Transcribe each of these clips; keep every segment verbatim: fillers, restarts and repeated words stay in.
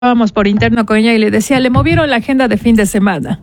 Vamos por interno con ella y le decía, le movieron la agenda de fin de semana.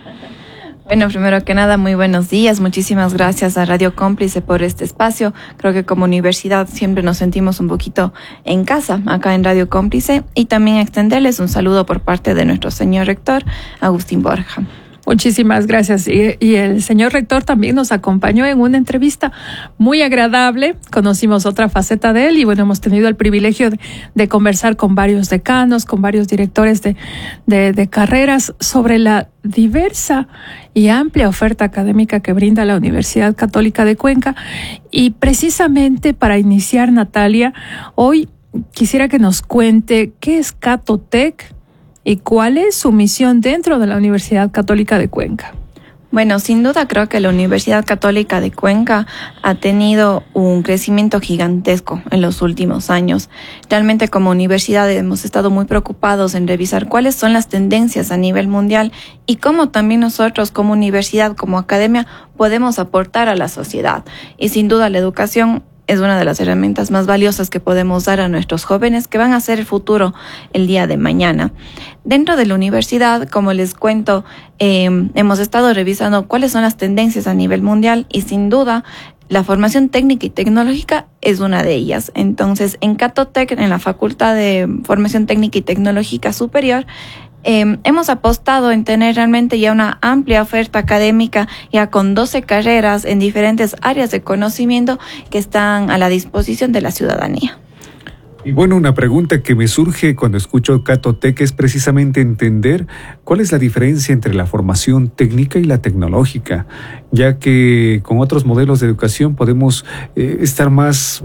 Bueno, primero que nada, muy buenos días. Muchísimas gracias a Radio Cómplice por este espacio. Creo que como universidad siempre nos sentimos un poquito en casa acá en Radio Cómplice, y también extenderles un saludo por parte de nuestro señor rector, Agustín Borja. Muchísimas gracias. Y, y el señor rector también nos acompañó en una entrevista muy agradable. Conocimos otra faceta de él y bueno, hemos tenido el privilegio de, de conversar con varios decanos, con varios directores de, de, de carreras sobre la diversa y amplia oferta académica que brinda la Universidad Católica de Cuenca. Y precisamente para iniciar, Natalia, hoy quisiera que nos cuente qué es Catotec y cuál es su misión dentro de la Universidad Católica de Cuenca. Bueno, sin duda creo que la Universidad Católica de Cuenca ha tenido un crecimiento gigantesco en los últimos años. Realmente como universidad hemos estado muy preocupados en revisar cuáles son las tendencias a nivel mundial y cómo también nosotros como universidad, como academia, podemos aportar a la sociedad. Y sin duda la educación es una de las herramientas más valiosas que podemos dar a nuestros jóvenes, que van a ser el futuro el día de mañana. Dentro de la universidad, como les cuento, eh, hemos estado revisando cuáles son las tendencias a nivel mundial y sin duda la formación técnica y tecnológica es una de ellas. Entonces, en Catotec, en la Facultad de Formación Técnica y Tecnológica Superior, Eh, hemos apostado en tener realmente ya una amplia oferta académica, ya con doce carreras en diferentes áreas de conocimiento que están a la disposición de la ciudadanía. Y bueno, una pregunta que me surge cuando escucho Catotec es precisamente entender cuál es la diferencia entre la formación técnica y la tecnológica, ya que con otros modelos de educación podemos eh, estar más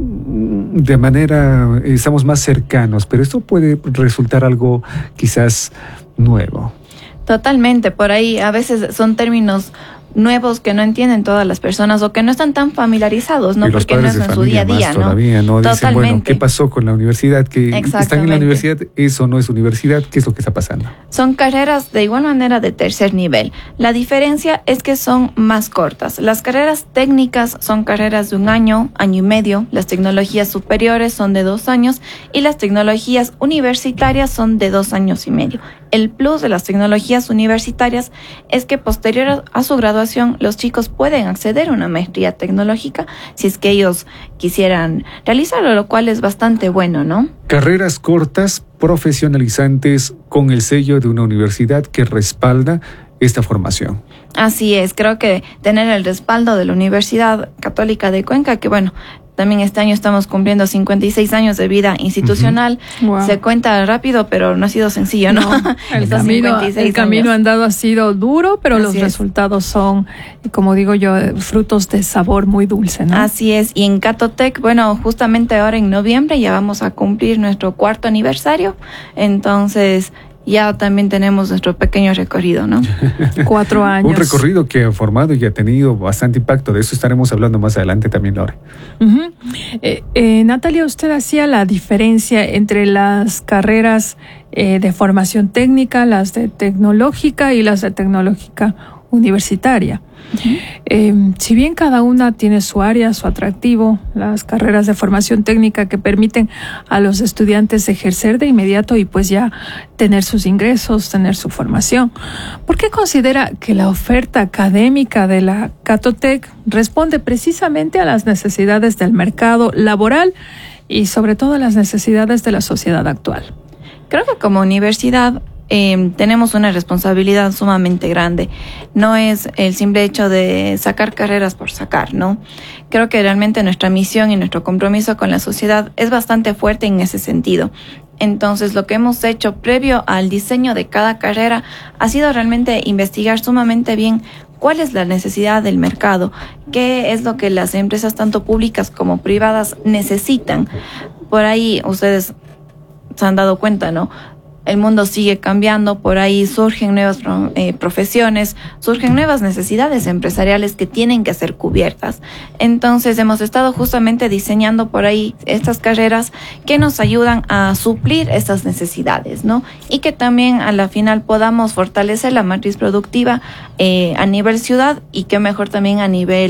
de manera, eh, estamos más cercanos, pero esto puede resultar algo quizás nuevo. Totalmente, por ahí a veces son términos nuevos que no entienden todas las personas o que no están tan familiarizados, ¿no? Y los porque no es en su día a día, ¿no? Todavía, ¿no? Dicen, Totalmente. Bueno, ¿qué pasó con la universidad? Que están en la universidad, eso no es universidad, ¿qué es lo que está pasando? Son carreras de igual manera de tercer nivel. La diferencia es que son más cortas. Las carreras técnicas son carreras de un año, año y medio. Las tecnologías superiores son de dos años y las tecnologías universitarias son de dos años y medio. El plus de las tecnologías universitarias es que posterior a su graduación los chicos pueden acceder a una maestría tecnológica si es que ellos quisieran realizarlo, lo cual es bastante bueno, ¿no? Carreras cortas, profesionalizantes, con el sello de una universidad que respalda esta formación. Así es, creo que tener el respaldo de la Universidad Católica de Cuenca, que bueno, también este año estamos cumpliendo cincuenta y seis años de vida institucional. Uh-huh. Wow. Se cuenta rápido, pero no ha sido sencillo, ¿no? no el camino, el camino andado ha sido duro, pero Así los es. resultados son, como digo yo, frutos de sabor muy dulce, ¿no? Así es. Y en Catotec, bueno, justamente ahora en noviembre ya vamos a cumplir nuestro cuarto aniversario. Entonces ya también tenemos nuestro pequeño recorrido, ¿no? Cuatro años. Un recorrido que ha formado y ha tenido bastante impacto. De eso estaremos hablando más adelante también, Lore. Uh-huh. eh, eh, Natalia, usted hacía la diferencia entre las carreras eh, de formación técnica, las de tecnológica y las de tecnológica universitaria. Uh-huh. Eh, si bien cada una tiene su área, su atractivo, las carreras de formación técnica que permiten a los estudiantes ejercer de inmediato y pues ya tener sus ingresos, tener su formación, ¿por qué considera que la oferta académica de la Catotec responde precisamente a las necesidades del mercado laboral y sobre todo a las necesidades de la sociedad actual? Creo que como universidad Eh, tenemos una responsabilidad sumamente grande. No es el simple hecho de sacar carreras por sacar, ¿no? Creo que realmente nuestra misión y nuestro compromiso con la sociedad es bastante fuerte en ese sentido. Entonces, lo que hemos hecho previo al diseño de cada carrera ha sido realmente investigar sumamente bien cuál es la necesidad del mercado, qué es lo que las empresas, tanto públicas como privadas, necesitan. Por ahí ustedes se han dado cuenta, ¿no? El mundo sigue cambiando, por ahí surgen nuevas eh, profesiones, surgen nuevas necesidades empresariales que tienen que ser cubiertas. Entonces hemos estado justamente diseñando por ahí estas carreras que nos ayudan a suplir estas necesidades, ¿no? Y que también a la final podamos fortalecer la matriz productiva eh, a nivel ciudad y que mejor también a nivel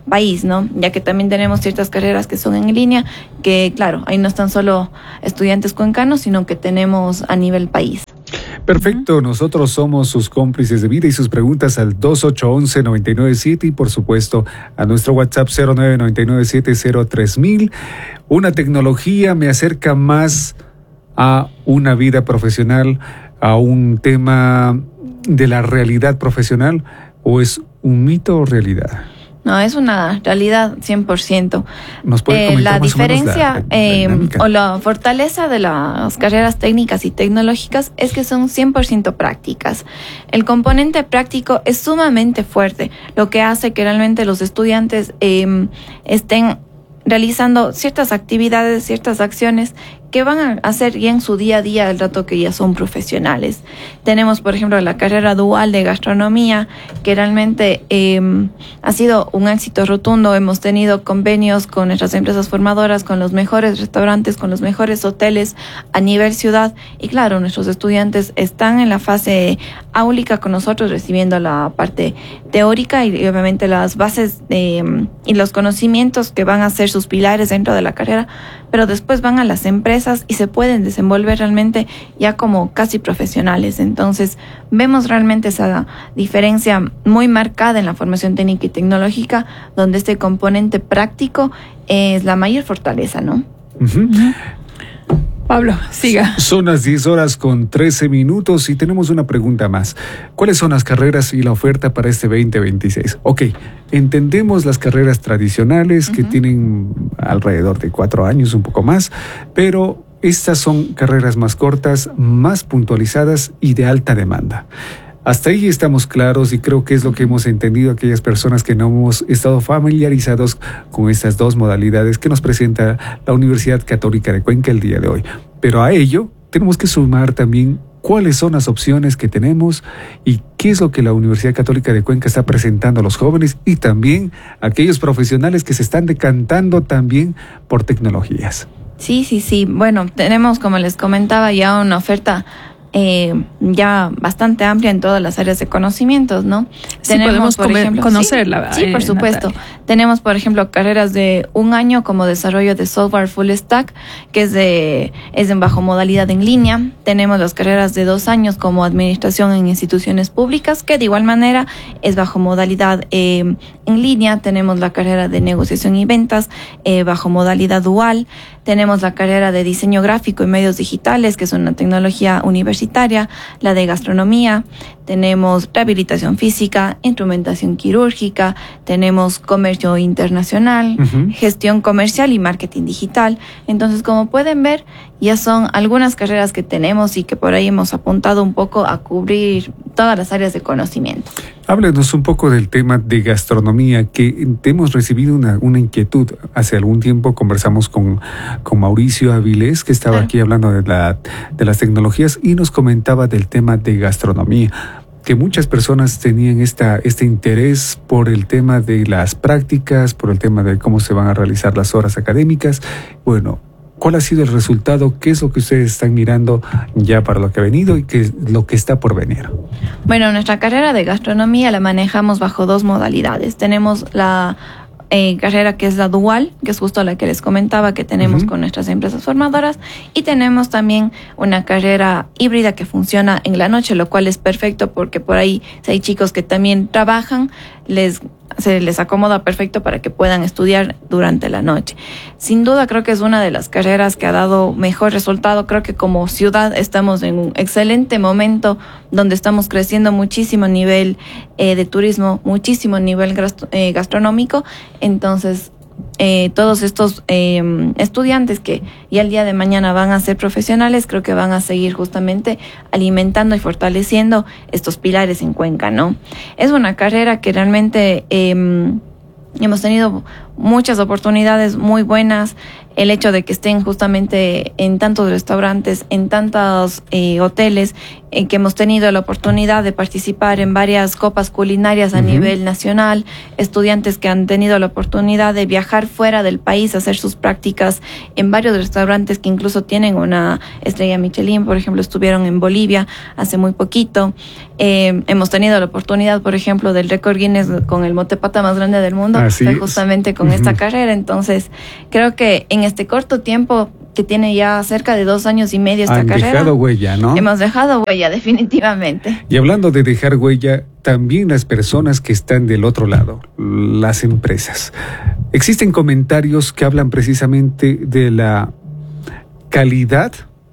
país, ¿no? Ya que también tenemos ciertas carreras que son en línea, que claro, ahí no están solo estudiantes cuencanos, sino que tenemos a nivel país. Perfecto, nosotros somos sus cómplices de vida y sus preguntas al dos ocho uno uno, nueve nueve siete y por supuesto a nuestro WhatsApp cero nueve nueve nueve siete cero tres mil. Una tecnología me acerca más a una vida profesional, a un tema de la realidad profesional, o es un mito o realidad? No, es una realidad cien por ciento. ¿Nos puede comentar eh, la más diferencia o menos la, la eh, o la fortaleza de las carreras técnicas y tecnológicas es que son cien por ciento prácticas. El componente práctico es sumamente fuerte, lo que hace que realmente los estudiantes eh, estén realizando ciertas actividades, ciertas acciones que van a hacer ya en su día a día el rato que ya son profesionales. Tenemos, por ejemplo, la carrera dual de gastronomía, que realmente eh, ha sido un éxito rotundo. Hemos tenido convenios con nuestras empresas formadoras, con los mejores restaurantes, con los mejores hoteles a nivel ciudad. Y claro, nuestros estudiantes están en la fase áulica con nosotros, recibiendo la parte teórica y, y obviamente las bases eh, y los conocimientos que van a ser sus pilares dentro de la carrera, pero después van a las empresas y se pueden desenvolver realmente ya como casi profesionales. Entonces vemos realmente esa diferencia muy marcada en la formación técnica y tecnológica, donde este componente práctico es la mayor fortaleza, ¿no? Uh-huh. Uh-huh. Pablo, siga. Son las diez horas con trece minutos y tenemos una pregunta más. ¿Cuáles son las carreras y la oferta para este veinte veintiséis? Ok, entendemos las carreras tradicionales que uh-huh. tienen alrededor de cuatro años, un poco más, pero estas son carreras más cortas, más puntualizadas y de alta demanda. Hasta ahí estamos claros y creo que es lo que hemos entendido aquellas personas que no hemos estado familiarizados con estas dos modalidades que nos presenta la Universidad Católica de Cuenca el día de hoy. Pero a ello tenemos que sumar también cuáles son las opciones que tenemos y qué es lo que la Universidad Católica de Cuenca está presentando a los jóvenes y también a aquellos profesionales que se están decantando también por tecnologías. Sí, sí, sí. Bueno, tenemos, como les comentaba, ya una oferta Eh, ya bastante amplia en todas las áreas de conocimientos, ¿no? Sí, tenemos, podemos por ejemplo, conocerla. Sí, sí, por eh, supuesto. Natalia. Tenemos, por ejemplo, carreras de un año como desarrollo de software full stack, que es de es en bajo modalidad en línea. Tenemos las carreras de dos años como administración en instituciones públicas, que de igual manera es bajo modalidad eh, en línea. Tenemos la carrera de negociación y ventas eh, bajo modalidad dual. Tenemos la carrera de diseño gráfico y medios digitales, que es una tecnología universitaria, la de gastronomía. Tenemos rehabilitación física, instrumentación quirúrgica, tenemos comercio internacional, uh-huh. gestión comercial y marketing digital. Entonces, como pueden ver, ya son algunas carreras que tenemos y que por ahí hemos apuntado un poco a cubrir todas las áreas de conocimiento. Háblenos un poco del tema de gastronomía, que hemos recibido una, una inquietud. Hace algún tiempo conversamos con, con Mauricio Avilés, que estaba claro. aquí hablando de, la, de las tecnologías y nos comentaba del tema de gastronomía, que muchas personas tenían esta, este interés por el tema de las prácticas, por el tema de cómo se van a realizar las horas académicas. Bueno, ¿cuál ha sido el resultado? ¿Qué es lo que ustedes están mirando ya para lo que ha venido y qué es lo que está por venir? Bueno, nuestra carrera de gastronomía la manejamos bajo dos modalidades. Tenemos la eh, carrera que es la dual, que es justo la que les comentaba que tenemos uh-huh. con nuestras empresas formadoras, y tenemos también una carrera híbrida que funciona en la noche, lo cual es perfecto porque por ahí si hay chicos que también trabajan, les se les acomoda perfecto para que puedan estudiar durante la noche. Sin duda creo que es una de las carreras que ha dado mejor resultado. Creo que como ciudad estamos en un excelente momento donde estamos creciendo muchísimo a nivel eh, de turismo, muchísimo a nivel gastro- eh, gastronómico. Entonces, Eh, todos estos eh, estudiantes que ya el día de mañana van a ser profesionales, creo que van a seguir justamente alimentando y fortaleciendo estos pilares en Cuenca, ¿no? Es una carrera que realmente eh, hemos tenido muchas oportunidades muy buenas. El hecho de que estén justamente en tantos restaurantes, en tantos eh, hoteles, en que hemos tenido la oportunidad de participar en varias copas culinarias a uh-huh. nivel nacional, estudiantes que han tenido la oportunidad de viajar fuera del país, hacer sus prácticas en varios restaurantes que incluso tienen una estrella Michelin, por ejemplo, estuvieron en Bolivia hace muy poquito. Eh, hemos tenido la oportunidad, por ejemplo, del récord Guinness con el motepata más grande del mundo, fue justamente con uh-huh. esta carrera. Entonces, creo que en este corto tiempo que tiene ya cerca de dos años y medio esta Han carrera. Hemos dejado huella, ¿no? Hemos dejado huella, definitivamente. Y hablando de dejar huella, también las personas que están del otro lado, las empresas. Existen comentarios que hablan precisamente de la calidad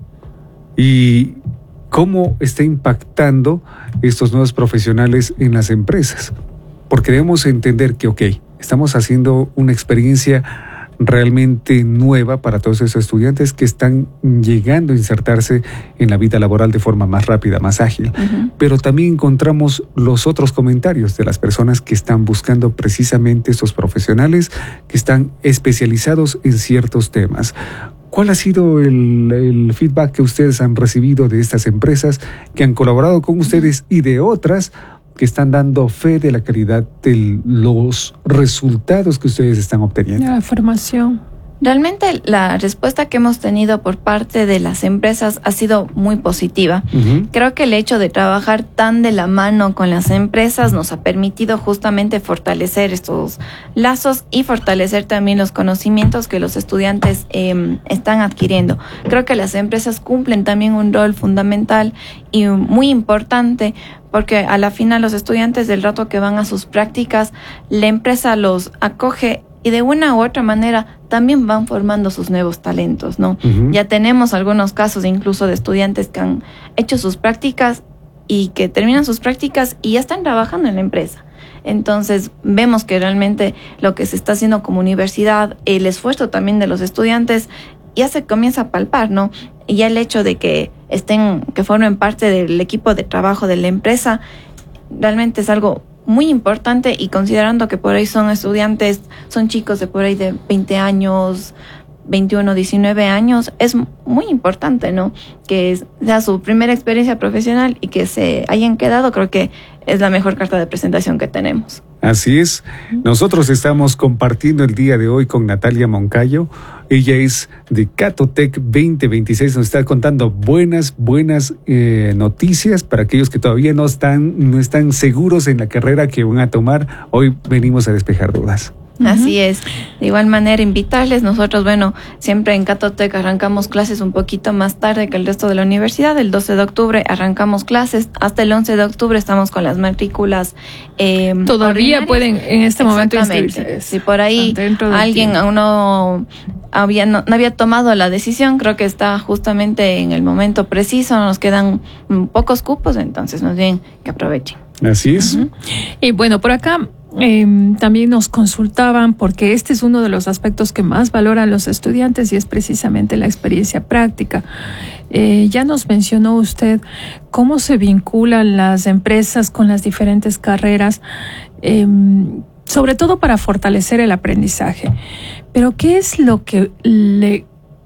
y cómo está impactando estos nuevos profesionales en las empresas. Porque debemos entender que, ok, estamos haciendo una experiencia realmente nueva para todos esos estudiantes que están llegando a insertarse en la vida laboral de forma más rápida, más ágil. Uh-huh. Pero también encontramos los otros comentarios de las personas que están buscando precisamente estos profesionales que están especializados en ciertos temas. ¿Cuál ha sido el, el feedback que ustedes han recibido de estas empresas que han colaborado con ustedes y de otras que están dando fe de la calidad de los resultados que ustedes están obteniendo? La formación. Realmente la respuesta que hemos tenido por parte de las empresas ha sido muy positiva. Uh-huh. Creo que el hecho de trabajar tan de la mano con las empresas nos ha permitido justamente fortalecer estos lazos y fortalecer también los conocimientos que los estudiantes eh, están adquiriendo. Creo que las empresas cumplen también un rol fundamental y muy importante, porque a la final los estudiantes, del rato que van a sus prácticas, la empresa los acoge y de una u otra manera también van formando sus nuevos talentos, ¿no? Uh-huh. Ya tenemos algunos casos incluso de estudiantes que han hecho sus prácticas y que terminan sus prácticas y ya están trabajando en la empresa. Entonces vemos que realmente lo que se está haciendo como universidad, el esfuerzo también de los estudiantes, ya se comienza a palpar, ¿no? Y ya el hecho de que estén, que formen parte del equipo de trabajo de la empresa, realmente es algo muy importante, y considerando que por ahí son estudiantes, son chicos de por ahí de veinte años, veintiuno, diecinueve años, es muy importante, ¿no? Que sea su primera experiencia profesional y que se hayan quedado, creo que es la mejor carta de presentación que tenemos. Así es. Nosotros estamos compartiendo el día de hoy con Natalia Moncayo. Ella es de Catotec veinte veintiséis. Nos está contando buenas, buenas eh, noticias para aquellos que todavía no están, no están seguros en la carrera que van a tomar. Hoy venimos a despejar dudas. Así es. De igual manera, invitarles. Nosotros, bueno, siempre en Catotec arrancamos clases un poquito más tarde que el resto de la universidad. El doce de octubre arrancamos clases. Hasta el once de octubre estamos con las matrículas. Eh, Todavía ordinarias. Pueden en este momento inscribirse. Si por ahí alguien aún no había, no, no había tomado la decisión, creo que está justamente en el momento preciso. Nos quedan pocos cupos, entonces más bien que aprovechen. Así es. Uh-huh. Y bueno, por acá Eh, también nos consultaban, porque este es uno de los aspectos que más valoran los estudiantes y es precisamente la experiencia práctica. Eh, ya nos mencionó usted cómo se vinculan las empresas con las diferentes carreras, eh, sobre todo para fortalecer el aprendizaje. Pero ¿qué es lo que le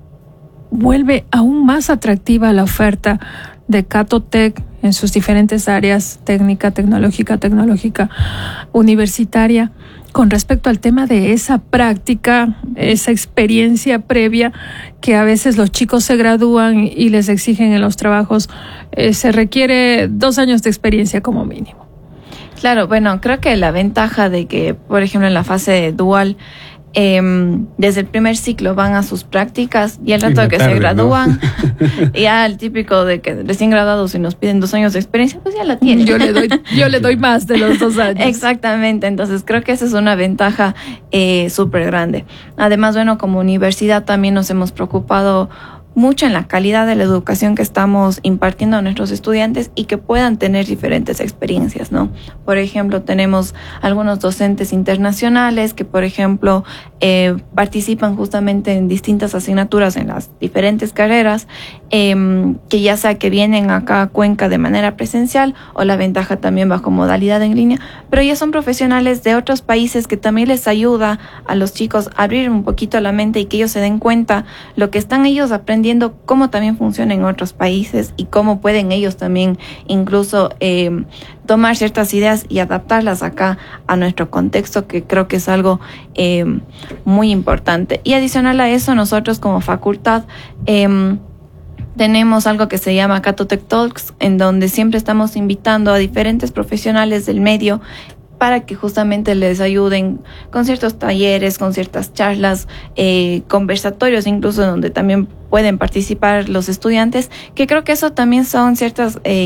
vuelve aún más atractiva la oferta de Catotec en sus diferentes áreas, técnica, tecnológica, tecnológica, universitaria, con respecto al tema de esa práctica, esa experiencia previa que a veces los chicos se gradúan y les exigen en los trabajos? Eh, se requiere dos años de experiencia como mínimo. Claro, bueno, creo que la ventaja de que, por ejemplo, en la fase dual, Eh, desde el primer ciclo van a sus prácticas y al rato de que tarde, se gradúan, ¿no? Ya el típico de que recién graduados y nos piden dos años de experiencia, pues ya la tienen. Yo le doy, yo le doy más de los dos años. Exactamente, entonces creo que esa es una ventaja eh, súper grande. Además, bueno, como universidad también nos hemos preocupado mucho en la calidad de la educación que estamos impartiendo a nuestros estudiantes y que puedan tener diferentes experiencias, ¿no? Por ejemplo, tenemos algunos docentes internacionales que, por ejemplo, eh, participan justamente en distintas asignaturas en las diferentes carreras, eh, que ya sea que vienen acá a Cuenca de manera presencial o la ventaja también bajo modalidad en línea, pero ya son profesionales de otros países que también les ayuda a los chicos a abrir un poquito la mente y que ellos se den cuenta lo que están ellos aprendiendo, cómo también funciona en otros países y cómo pueden ellos también incluso eh, tomar ciertas ideas y adaptarlas acá a nuestro contexto, que creo que es algo eh, muy importante. Y adicional a eso, nosotros como facultad eh, tenemos algo que se llama Cato Tech Talks, en donde siempre estamos invitando a diferentes profesionales del medio para que justamente les ayuden con ciertos talleres, con ciertas charlas, eh, conversatorios incluso, donde también pueden participar los estudiantes, que creo que eso también son ciertas eh,